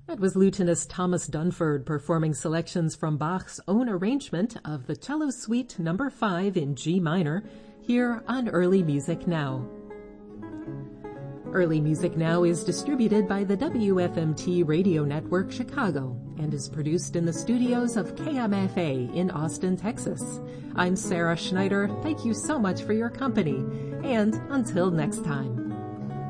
That was Lutenist Thomas Dunford performing selections from Bach's own arrangement of the Cello Suite No. 5 in G minor, here on Early Music Now. Early Music Now is distributed by the WFMT Radio Network Chicago and is produced in the studios of KMFA in Austin, Texas. I'm Sarah Schneider. Thank you so much for your company, and until next time.